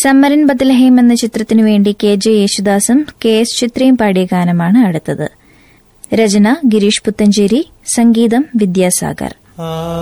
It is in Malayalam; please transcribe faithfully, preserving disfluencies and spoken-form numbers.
സമ്മരൻ ബത്ലഹേം എന്ന ചിത്രത്തിനു വേണ്ടി കെ ജെ യേശുദാസും കെ എസ് ചിത്രയും പാടിയ ഗാനമാണ് അടുത്തത്. രചന ഗിരീഷ് പുത്തഞ്ചേരി, സംഗീതം വിദ്യാസാഗർ.